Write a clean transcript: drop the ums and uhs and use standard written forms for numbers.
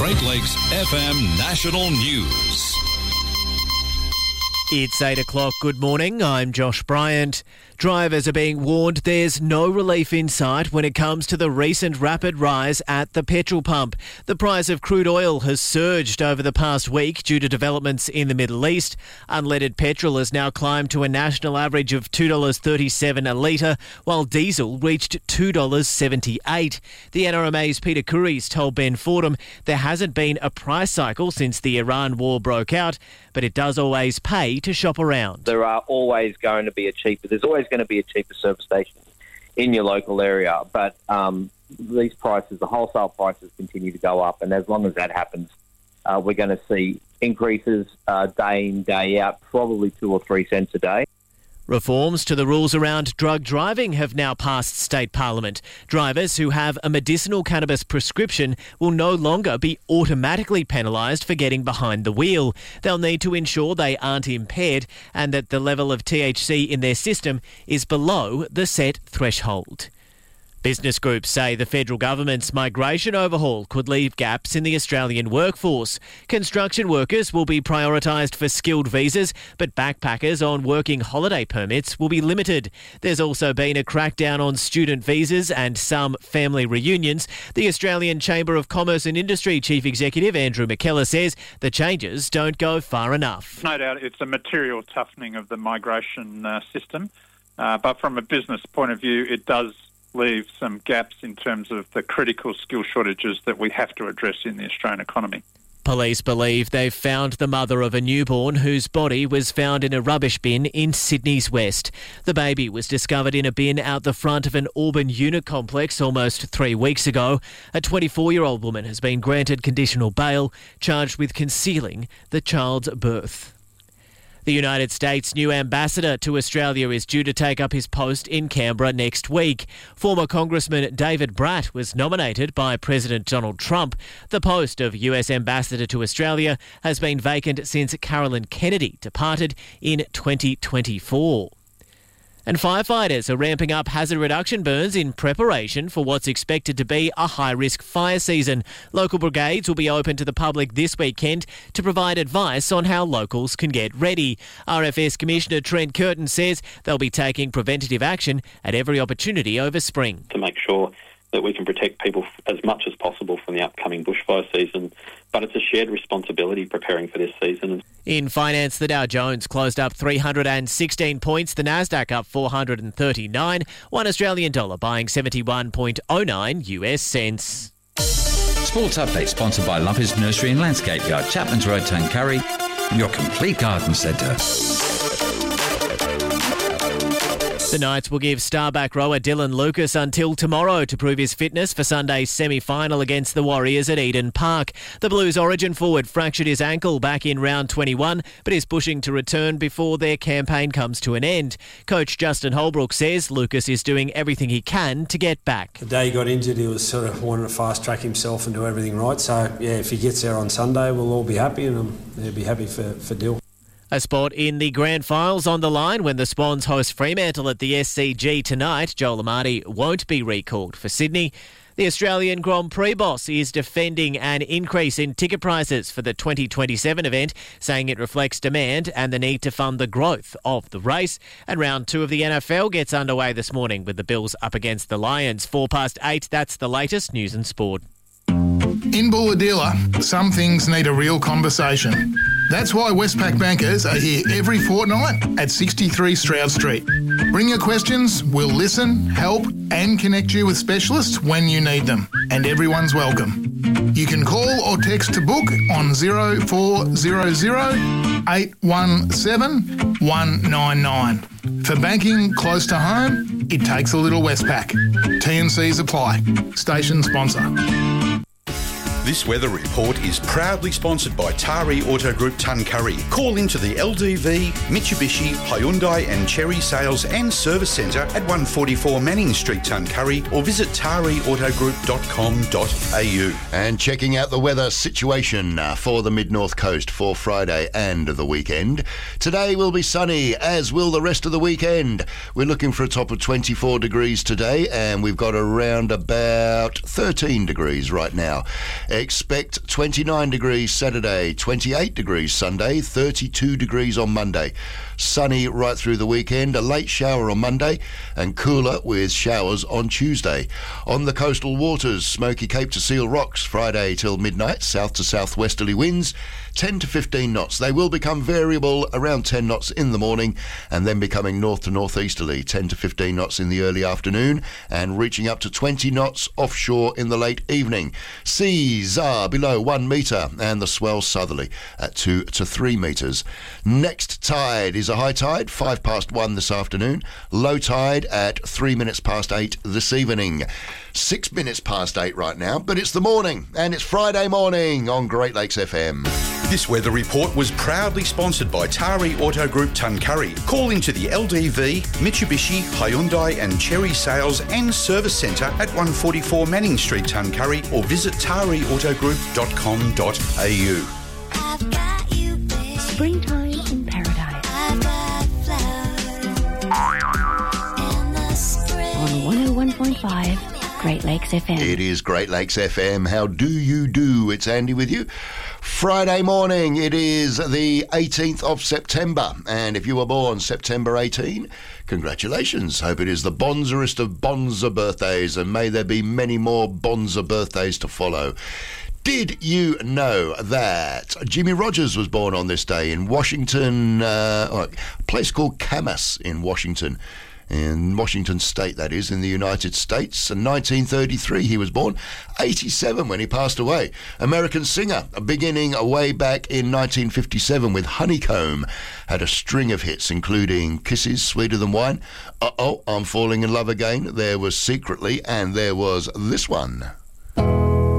Great Lakes FM National News. It's 8 o'clock. Good morning. I'm Josh Bryant. Drivers are being warned there's no relief in sight when it comes to the recent rapid rise at the petrol pump. The price of crude oil has surged over the past week due to developments in the Middle East. Unleaded petrol has now climbed to a national average of $2.37 a litre, while diesel reached $2.78. The NRMA's Peter Curries told Ben Fordham there hasn't been a price cycle since the Iran war broke out, but it does always pay to shop around. There's always going to be a cheaper service station in your local area, but these prices, the wholesale prices, continue to go up, and as long as that happens, we're going to see increases day in, day out, probably 2 or 3 cents a day. Reforms to the rules around drug driving have now passed state parliament. Drivers who have a medicinal cannabis prescription will no longer be automatically penalised for getting behind the wheel. They'll need to ensure they aren't impaired and that the level of THC in their system is below the set threshold. Business groups say the federal government's migration overhaul could leave gaps in the Australian workforce. Construction workers will be prioritised for skilled visas, but backpackers on working holiday permits will be limited. There's also been a crackdown on student visas and some family reunions. The Australian Chamber of Commerce and Industry Chief Executive Andrew McKellar says the changes don't go far enough. No doubt it's a material toughening of the migration system, but from a business point of view, it does leave some gaps in terms of the critical skill shortages that we have to address in the Australian economy. Police believe they've found the mother of a newborn whose body was found in a rubbish bin in Sydney's West. The baby was discovered in a bin out the front of an Auburn unit complex almost 3 weeks ago. A 24-year-old woman has been granted conditional bail, charged with concealing the child's birth. The United States' new ambassador to Australia is due to take up his post in Canberra next week. Former Congressman David Bratt was nominated by President Donald Trump. The post of US ambassador to Australia has been vacant since Carolyn Kennedy departed in 2024. And firefighters are ramping up hazard reduction burns in preparation for what's expected to be a high-risk fire season. Local brigades will be open to the public this weekend to provide advice on how locals can get ready. RFS Commissioner Trent Curtin says they'll be taking preventative action at every opportunity over spring. To make sure that we can protect people as much as possible from the upcoming bushfire season, but it's a shared responsibility preparing for this season. In finance, the Dow Jones closed up 316 points, the Nasdaq up 439, $1 Australian dollar buying 71.09 US cents. Sports Update sponsored by Lumpers Nursery and Landscape Yard, Chapman's Road, Tuncurry, your complete garden centre. The Knights will give star-back rower Dylan Lucas until tomorrow to prove his fitness for Sunday's semi-final against the Warriors at Eden Park. The Blues' origin forward fractured his ankle back in round 21, but is pushing to return before their campaign comes to an end. Coach Justin Holbrook says Lucas is doing everything he can to get back. The day he got injured, he was sort of wanting to fast-track himself and do everything right. So, yeah, if he gets there on Sunday, we'll all be happy, and he'll be happy for Dill. A spot in the grand finals on the line when the Swans host Fremantle at the SCG tonight. Joel Amati won't be recalled for Sydney. The Australian Grand Prix boss is defending an increase in ticket prices for the 2027 event, saying it reflects demand and the need to fund the growth of the race. And round 2 of the NFL gets underway this morning with the Bills up against the Lions. 8:04, that's the latest news and sport. In Bulahdelah, some things need a real conversation. That's why Westpac bankers are here every fortnight at 63 Stroud Street. Bring your questions, we'll listen, help and connect you with specialists when you need them. And everyone's welcome. You can call or text to book on 0400 817 199. For banking close to home, it takes a little Westpac. T&Cs apply. Station sponsor. This weather report is proudly sponsored by Tari Auto Group Tuncurry. Call into the LDV, Mitsubishi, Hyundai and Chery Sales and Service Centre at 144 Manning Street, Tuncurry, or visit tariautogroup.com.au. And checking out the weather situation for the Mid-North Coast for Friday and the weekend. Today will be sunny, as will the rest of the weekend. We're looking for a top of 24 degrees today, and we've got around about 13 degrees right now. Expect 29 degrees Saturday, 28 degrees Sunday, 32 degrees on Monday. Sunny right through the weekend, a late shower on Monday and cooler with showers on Tuesday. On the coastal waters, Smoky Cape to Seal Rocks, Friday till midnight, south to southwesterly winds, 10 to 15 knots. They will become variable around 10 knots in the morning and then becoming north to northeasterly, 10 to 15 knots in the early afternoon and reaching up to 20 knots offshore in the late evening. Seas are below 1 metre and the swell southerly at 2 to 3 metres. Next tide is a high tide, 1:05 this afternoon. Low tide at 8:03 this evening. 6 minutes past 8 right now, but it's the morning and it's Friday morning on Great Lakes FM. This weather report was proudly sponsored by Tari Auto Group Tuncurry. Call into the LDV, Mitsubishi, Hyundai and Cherry Sales and Service Centre at 144 Manning Street, Tuncurry, or visit tariautogroup.com.au. Springtime in paradise. On 101.5 Great Lakes FM. It is Great Lakes FM. How do you do? It's Andy with you. Friday morning, it is the 18th of September, and if you were born September 18, congratulations. Hope it is the bonzerest of bonzer birthdays, and may there be many more bonzer birthdays to follow. Did you know that Jimmy Rogers was born on this day in Washington, a place called Camas in Washington State, that is, in the United States. In 1933 he was born, 87 when he passed away. American singer, beginning way back in 1957 with Honeycomb, had a string of hits including Kisses, Sweeter Than Wine, Uh-Oh, I'm Falling in Love Again, there was Secretly, and there was this one.